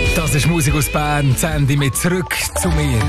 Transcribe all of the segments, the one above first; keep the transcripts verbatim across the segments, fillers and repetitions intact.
Das ist Musik aus Bern. Sandy mit «Zurück zu mir».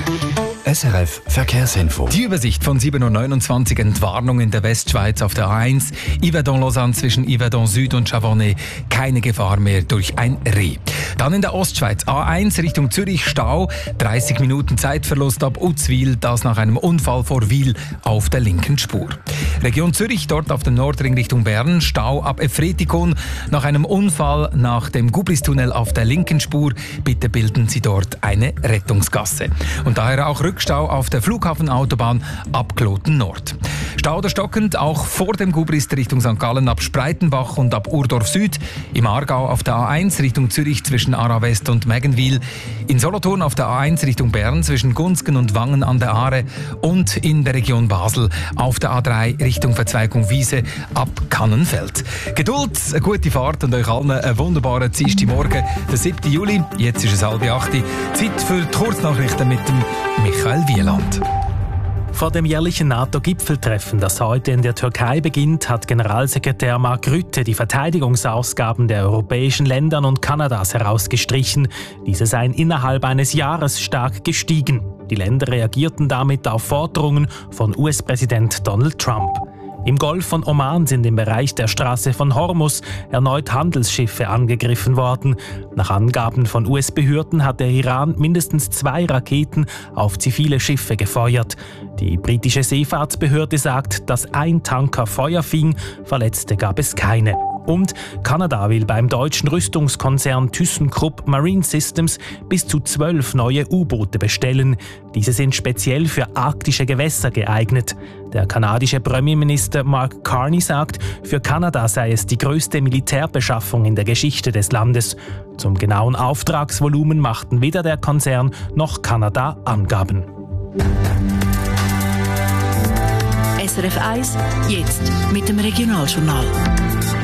S R F Verkehrsinfo. Die Übersicht von sieben Uhr neunundzwanzig, Entwarnung in der Westschweiz auf der A eins. Yverdon-Lausanne zwischen Yverdon Süd und Chavornay. Keine Gefahr mehr durch ein Reh. Dann in der Ostschweiz A eins Richtung Zürich Stau. dreißig Minuten Zeitverlust ab Uzwil. Das nach einem Unfall vor Wil auf der linken Spur. Region Zürich, dort auf dem Nordring Richtung Bern. Stau ab Efretikon nach einem Unfall nach dem Gubristunnel auf der linken Spur. Bitte bilden Sie dort eine Rettungsgasse. Und daher auch Rückstau auf der Flughafenautobahn ab Kloten Nord. Stau oder stockend auch vor dem Gubrist Richtung Sankt Gallen ab Spreitenbach und ab Urdorf Süd. Im Aargau auf der A eins Richtung Zürich zwischen Aarau West und Meggenwil. In Solothurn auf der A eins Richtung Bern zwischen Gunzgen und Wangen an der Aare. Und in der Region Basel auf der A drei Richtung Verzweigung Wiese ab Kannenfeld. Geduld, eine gute Fahrt und euch allen einen wunderbaren Dienstagmorgen, der siebten Juli. Jetzt ist es halb acht. Zeit für die Kurznachrichten mit dem Michael Wieland. Vor dem jährlichen NATO-Gipfeltreffen, das heute in der Türkei beginnt, hat Generalsekretär Mark Rutte die Verteidigungsausgaben der europäischen Länder und Kanadas herausgestrichen. Diese seien innerhalb eines Jahres stark gestiegen. Die Länder reagierten damit auf Forderungen von U S-Präsident Donald Trump. Im Golf von Oman sind im Bereich der Straße von Hormuz erneut Handelsschiffe angegriffen worden. Nach Angaben von U S-Behörden hat der Iran mindestens zwei Raketen auf zivile Schiffe gefeuert. Die britische Seefahrtsbehörde sagt, dass ein Tanker Feuer fing, Verletzte gab es keine. Und Kanada will beim deutschen Rüstungskonzern ThyssenKrupp Marine Systems bis zu zwölf neue U-Boote bestellen. Diese sind speziell für arktische Gewässer geeignet. Der kanadische Premierminister Mark Carney sagt, für Kanada sei es die größte Militärbeschaffung in der Geschichte des Landes. Zum genauen Auftragsvolumen machten weder der Konzern noch Kanada Angaben. S R F eins, jetzt mit dem Regionaljournal.